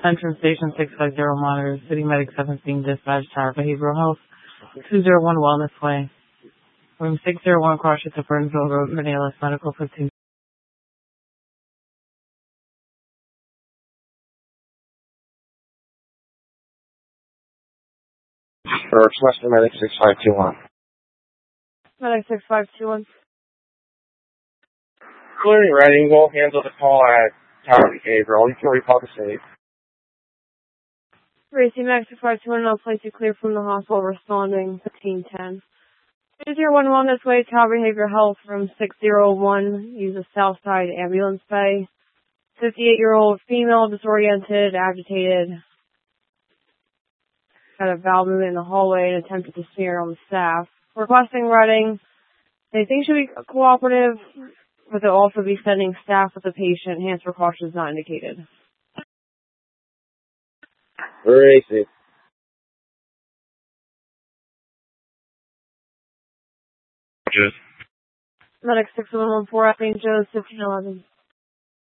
Central Station 650 monitors. City Medic 17 dispatch tower. Behavioral Health 201 Wellness Way. Room 601 Crossship to Burnsville Road, Manila. Medical 15. Request Medic 6521. Medic 6521. Clearing ready. We'll handle the call at Tower Behavioral. You can recall the city. Racing Medic 6521, I'll place you clear from the hospital, responding 1510. 201 Wellness Way, Tower Behavioral Health, room 601. Use the south side ambulance bay. 58-year-old female, disoriented, agitated. Had a bowel movement in the hallway and attempted to smear on the staff. Requesting Reading. They think should be cooperative, but they'll also be sending staff with the patient. Enhanced precautions not indicated. Racing. Medic 6114, St. Joe's 1511.